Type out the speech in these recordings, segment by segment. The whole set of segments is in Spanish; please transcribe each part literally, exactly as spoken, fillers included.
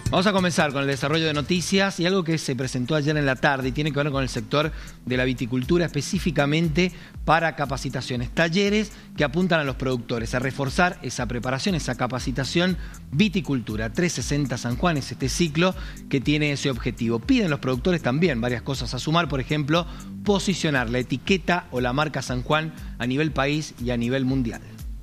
Vamos a comenzar con el desarrollo de noticias y algo que se presentó ayer en la tarde y tiene que ver con el sector de la viticultura, específicamente para capacitaciones, talleres que apuntan a los productores a reforzar esa preparación, esa capacitación viticultura. trescientos sesenta San Juan es este ciclo que tiene ese objetivo. Piden los productores también varias cosas a sumar, por ejemplo, posicionar la etiqueta o la marca San Juan a nivel país y a nivel mundial.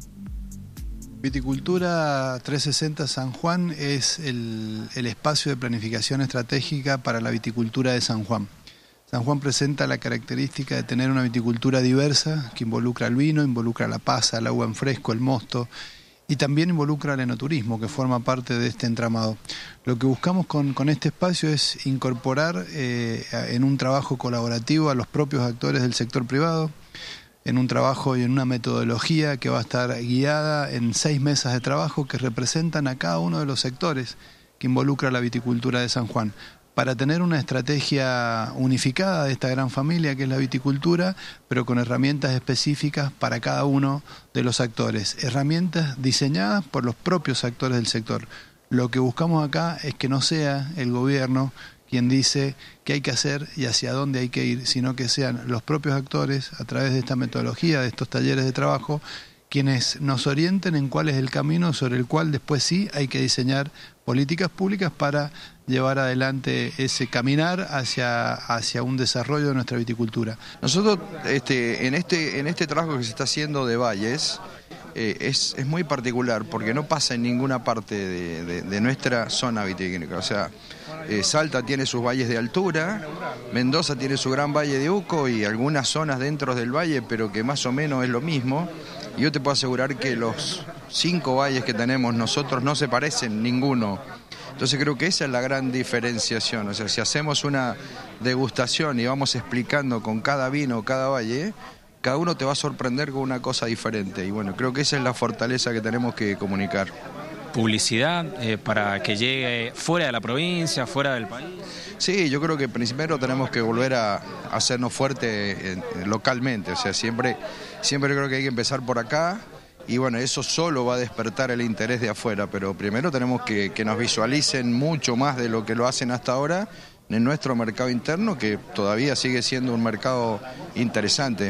Viticultura trescientos sesenta San Juan es el, el espacio de planificación estratégica para la viticultura de San Juan. San Juan presenta la característica de tener una viticultura diversa que involucra el vino, involucra la pasa, el agua en fresco, el mosto y también involucra el enoturismo que forma parte de este entramado. Lo que buscamos con, con este espacio es incorporar eh, en un trabajo colaborativo a los propios actores del sector privado, en un trabajo y en una metodología que va a estar guiada en seis mesas de trabajo que representan a cada uno de los sectores que involucra la viticultura de San Juan, para tener una estrategia unificada de esta gran familia que es la viticultura, pero con herramientas específicas para cada uno de los actores, herramientas diseñadas por los propios actores del sector. Lo que buscamos acá es que no sea el gobierno quien dice qué hay que hacer y hacia dónde hay que ir, sino que sean los propios actores, a través de esta metodología, de estos talleres de trabajo, quienes nos orienten en cuál es el camino sobre el cual después sí hay que diseñar políticas públicas para llevar adelante ese caminar hacia, hacia un desarrollo de nuestra viticultura. Nosotros este, en, este, en este trabajo que se está haciendo de valles, eh, es, es muy particular porque no pasa en ninguna parte de, de, de nuestra zona vitícola. O sea, eh, Salta tiene sus valles de altura, Mendoza tiene su gran valle de Uco y algunas zonas dentro del valle, pero que más o menos es lo mismo. Y yo te puedo asegurar que los cinco valles que tenemos nosotros no se parecen ninguno. Entonces creo que esa es la gran diferenciación. O sea, si hacemos una degustación y vamos explicando con cada vino, cada valle, cada uno te va a sorprender con una cosa diferente. Y bueno, creo que esa es la fortaleza que tenemos que comunicar. Publicidad eh, para que llegue fuera de la provincia, fuera del país. Sí, yo creo que primero tenemos que volver a hacernos fuerte localmente. O sea, siempre, siempre creo que hay que empezar por acá. Y bueno, eso solo va a despertar el interés de afuera, pero primero tenemos que, que nos visualicen mucho más de lo que lo hacen hasta ahora en nuestro mercado interno, que todavía sigue siendo un mercado interesante.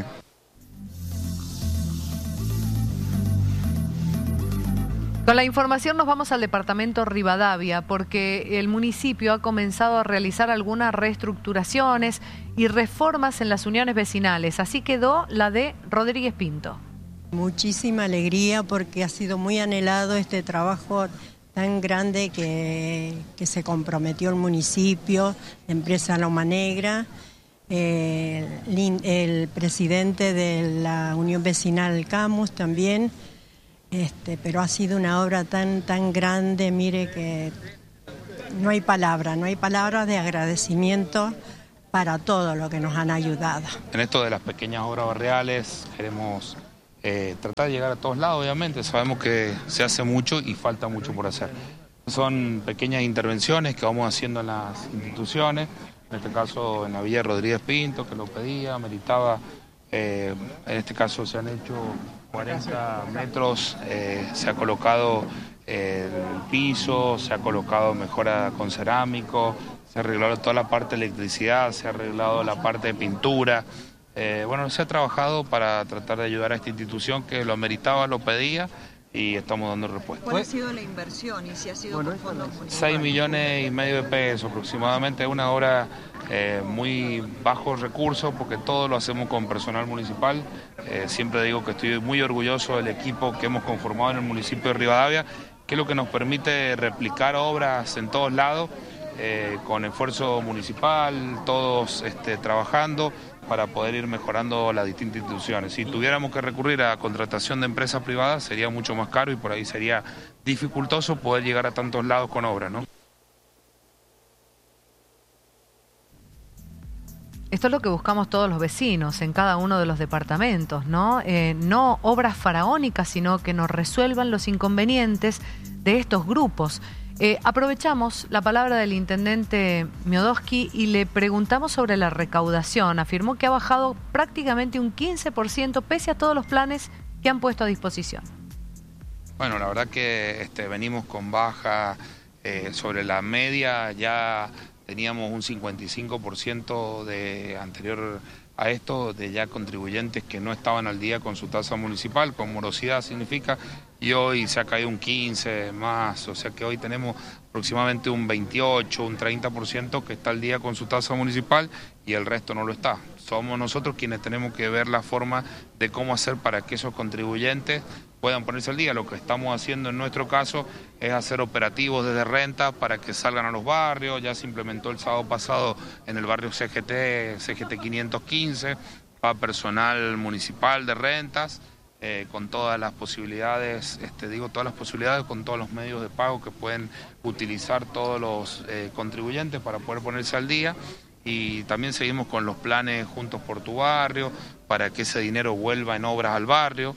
Con la información nos vamos al departamento Rivadavia porque el municipio ha comenzado a realizar algunas reestructuraciones y reformas en las uniones vecinales. Así quedó la de Rodríguez Pinto. Muchísima alegría porque ha sido muy anhelado este trabajo tan grande que, que se comprometió el municipio, la empresa Loma Negra, eh, el, el presidente de la Unión Vecinal Camus también, este, pero ha sido una obra tan, tan grande, mire que no hay palabra, no hay palabras de agradecimiento para todo lo que nos han ayudado. En esto de las pequeñas obras barriales queremos Eh, tratar de llegar a todos lados, obviamente. Sabemos que se hace mucho y falta mucho por hacer. Son pequeñas intervenciones que vamos haciendo en las instituciones, en este caso en la Villa Rodríguez Pinto, que lo pedía, meritaba, eh, en este caso se han hecho cuarenta metros, eh, se ha colocado eh, el piso, se ha colocado mejora con cerámico, se ha arreglado toda la parte de electricidad, se ha arreglado la parte de pintura. Eh, bueno, se ha trabajado para tratar de ayudar a esta institución que lo ameritaba, lo pedía y estamos dando respuesta. ¿Cuál ha sido la inversión y si ha sido bueno, por fondos municipales? Seis millones y medio de pesos aproximadamente, es una obra eh, muy bajo recursos porque todo lo hacemos con personal municipal. Eh, siempre digo que estoy muy orgulloso del equipo que hemos conformado en el municipio de Rivadavia, que es lo que nos permite replicar obras en todos lados, eh, con esfuerzo municipal, todos este, trabajando para poder ir mejorando las distintas instituciones. Si tuviéramos que recurrir a contratación de empresas privadas sería mucho más caro y por ahí sería dificultoso poder llegar a tantos lados con obras, ¿no? Esto es lo que buscamos todos los vecinos en cada uno de los departamentos, ¿no? Eh, no obras faraónicas, sino que nos resuelvan los inconvenientes de estos grupos. Eh, aprovechamos la palabra del intendente Miodowski y le preguntamos sobre la recaudación. Afirmó que ha bajado prácticamente un quince por ciento pese a todos los planes que han puesto a disposición. Bueno, la verdad que este, venimos con baja Eh, sobre la media ya teníamos un cincuenta y cinco por ciento de anterior a esto, de ya contribuyentes que no estaban al día con su tasa municipal, con morosidad significa, y hoy se ha caído un quince más, o sea que hoy tenemos aproximadamente un veintiocho, un treinta por ciento que está al día con su tasa municipal y el resto no lo está. Somos nosotros quienes tenemos que ver la forma de cómo hacer para que esos contribuyentes puedan ponerse al día. Lo que estamos haciendo en nuestro caso es hacer operativos desde renta para que salgan a los barrios. Ya se implementó el sábado pasado en el barrio C G T, C G T quinientos quince, para personal municipal de rentas, eh, con todas las posibilidades, este, digo todas las posibilidades, con todos los medios de pago que pueden utilizar todos los eh, contribuyentes para poder ponerse al día. Y también seguimos con los planes Juntos por tu Barrio, para que ese dinero vuelva en obras al barrio.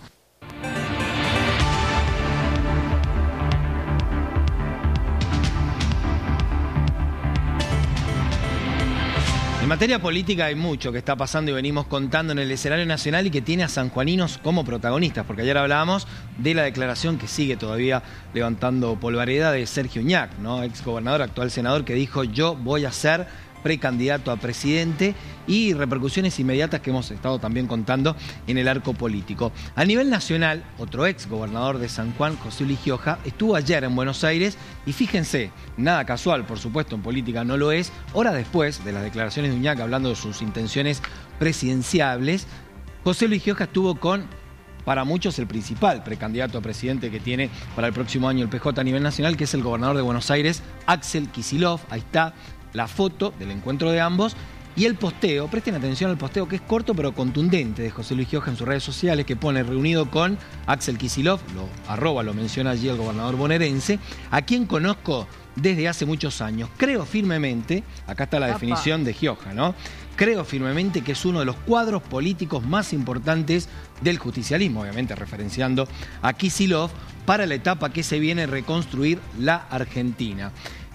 En materia política hay mucho que está pasando y venimos contando en el escenario nacional y que tiene a sanjuaninos como protagonistas, porque ayer hablábamos de la declaración que sigue todavía levantando polvareda de Sergio Uñac, ¿no? Ex gobernador, actual senador, que dijo: yo voy a ser precandidato a presidente, y repercusiones inmediatas que hemos estado también contando en el arco político. A nivel nacional, otro ex gobernador de San Juan, José Luis Gioja, estuvo ayer en Buenos Aires y fíjense, nada casual, por supuesto, en política no lo es, horas después de las declaraciones de Uñac hablando de sus intenciones presidenciables, José Luis Gioja estuvo con, para muchos, el principal precandidato a presidente que tiene para el próximo año el P J a nivel nacional, que es el gobernador de Buenos Aires, Axel Kicillof. Ahí está la foto del encuentro de ambos y el posteo. Presten atención al posteo, que es corto pero contundente, de José Luis Gioja en sus redes sociales, que pone: reunido con Axel Kicillof, lo arroba, lo menciona allí el gobernador bonaerense, a quien conozco desde hace muchos años. Creo firmemente, acá está la Apa. definición de Gioja, ¿no? Creo firmemente que es uno de los cuadros políticos más importantes del justicialismo, obviamente referenciando a Kicillof, para la etapa que se viene, reconstruir la Argentina.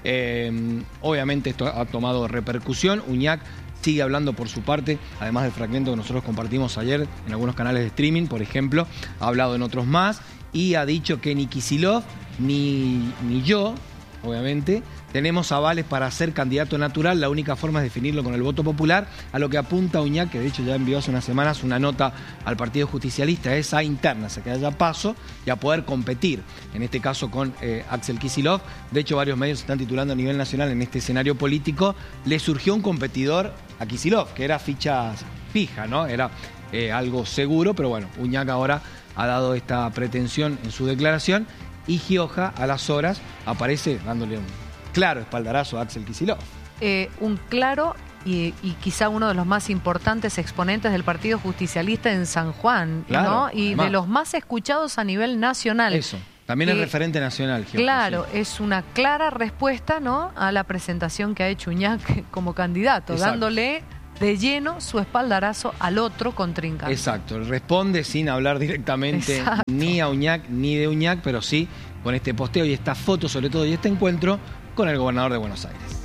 Eh, obviamente esto ha tomado repercusión. Uñac sigue hablando por su parte, además del fragmento que nosotros compartimos ayer en algunos canales de streaming, por ejemplo, ha hablado en otros más y ha dicho que ni Kicillof ni, ni yo, obviamente, tenemos avales para ser candidato natural. La única forma es definirlo con el voto popular, a lo que apunta Uñac, que de hecho ya envió hace unas semanas una nota al Partido Justicialista, esa interna, se que haya paso y a poder competir, en este caso con eh, Axel Kicillof. De hecho, varios medios están titulando a nivel nacional en este escenario político: le surgió un competidor a Kicillof, que era ficha fija, ¿no? Era eh, algo seguro, pero bueno, Uñac ahora ha dado esta pretensión en su declaración y Gioja a las horas aparece dándole un claro espaldarazo a Axel Kicillof. Eh, un claro y, y quizá uno de los más importantes exponentes del Partido Justicialista en San Juan, claro, ¿no? Y además, de los más escuchados a nivel nacional. Eso, también es eh, referente nacional, Gioja. Claro, sí. Es una clara respuesta, ¿no?, a la presentación que ha hecho Uñac como candidato, exacto, dándole de lleno su espaldarazo al otro contrincante. Exacto, responde sin hablar directamente, exacto, ni a Uñac ni de Uñac, pero sí con este posteo y esta foto sobre todo y este encuentro con el gobernador de Buenos Aires.